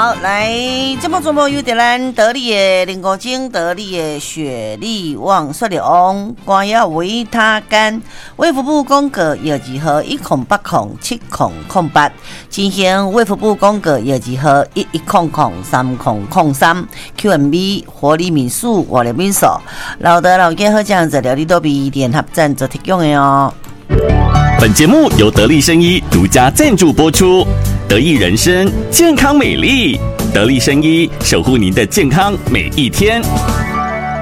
好，来，这么做由着咱得力的林国精、得力的雪力旺、雪力旺、关要维他干、卫福部公告药剂号108070008，进行卫福部公告药剂号11003003 QMB 活力民宿、活力民宿，老的老健好这样子疗愈多比联合赞助提供的哦。 本节目由得力生医独家赞助播出，得益人生健康美丽，得力生医守护您的健康每一天。